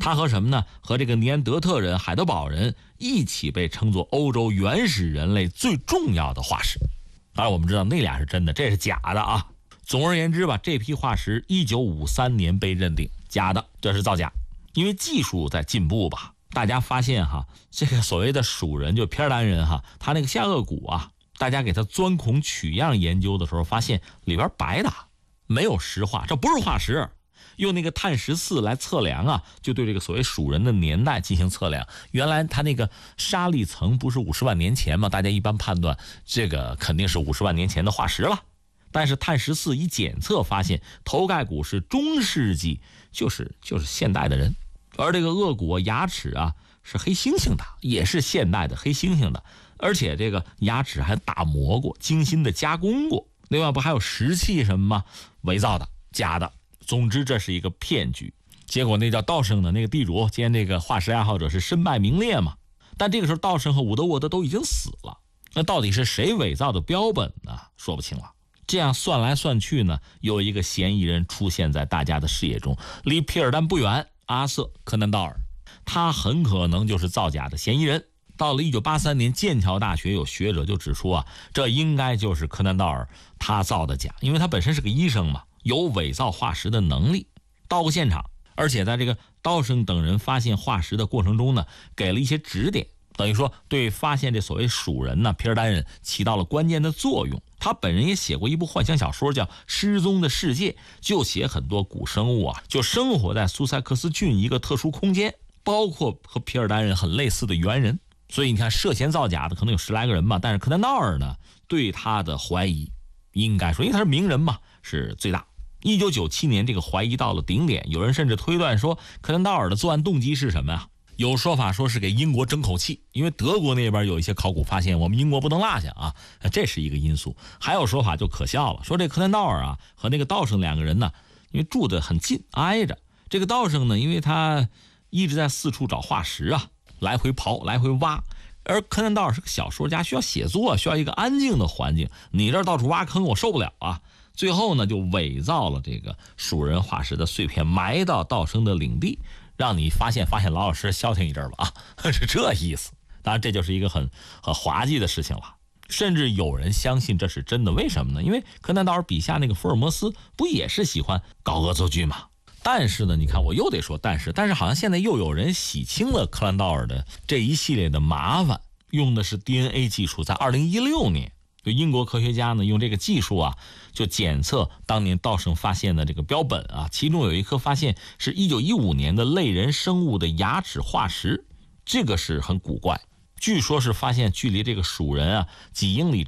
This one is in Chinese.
它和什么呢？和这个尼安德特人、海德堡人一起被称作欧洲原始人类最重要的化石。当然我们知道那俩是真的，这是假的啊。总而言之吧，这批化石1953年被认定假的，这是造假。因为技术在进步吧，大家发现哈，这个所谓的蜀人就皮尔丹人哈，他那个下颚骨啊，大家给他钻孔取样研究的时候，发现里边白的，没有石化，这不是化石。用那个碳14来测量啊，就对这个所谓蜀人的年代进行测量。原来他那个沙砾层不是50万年前吗？大家一般判断这个肯定是50万年前的化石了。但是碳14一检测发现头盖骨是中世纪，就是现代的人，而这个颚骨牙齿啊是黑猩猩的，也是现代的黑猩猩的，而且这个牙齿还打磨过，精心的加工过。另外不还有石器什么吗？伪造的，假的。总之这是一个骗局。结果那叫道圣的那个地主兼那个化石爱好者是身败名裂嘛。但这个时候道圣和伍德沃德都已经死了，那到底是谁伪造的标本呢？说不清了。这样算来算去呢，有一个嫌疑人出现在大家的视野中，离皮尔丹不远，阿瑟·柯南道尔，他很可能就是造假的嫌疑人。到了1983年，剑桥大学有学者就指出啊，这应该就是柯南道尔他造的假，因为他本身是个医生嘛，有伪造化石的能力，到过现场，而且在这个道圣等人发现化石的过程中呢，给了一些指点，等于说对发现这所谓蜀人呢，皮尔丹人起到了关键的作用。他本人也写过一部幻想小说叫《失踪的世界》，就写很多古生物啊，就生活在苏塞克斯郡一个特殊空间，包括和皮尔丹人很类似的猿人。所以你看，涉嫌造假的可能有10来个人吧，但是柯南道尔呢，对他的怀疑应该说，因为他是名人嘛，是最大。1997年这个怀疑到了顶点，有人甚至推断说柯南道尔的作案动机是什么呀？有说法说是给英国争口气，因为德国那边有一些考古发现，我们英国不能落下啊，这是一个因素。还有说法就可笑了，说这柯南道尔啊和那个道圣两个人呢，因为住得很近，挨着。这个道圣呢，因为他一直在四处找化石啊，来回刨，来回挖。而柯南道尔是个小说家，需要写作，需要一个安静的环境。你这儿到处挖坑，我受不了啊！最后呢，就伪造了这个蜀人化石的碎片，埋到道生的领地，让你发现老老实实消停一阵吧啊，是这意思。当然，这就是一个很滑稽的事情了。甚至有人相信这是真的，为什么呢？因为柯南道尔笔下那个福尔摩斯不也是喜欢搞恶作剧吗？但是呢，你看我又得说但是好像现在又有人洗清了柯南道尔的这一系列的麻烦，用的是 DNA 技术。在2016年，就英国科学家呢用这个技术啊，就检测当年道圣发现的这个标本啊，其中有一颗发现是1915年的类人生物的牙齿化石，这个是很古怪。据说是发现距离这个蜀人啊几英里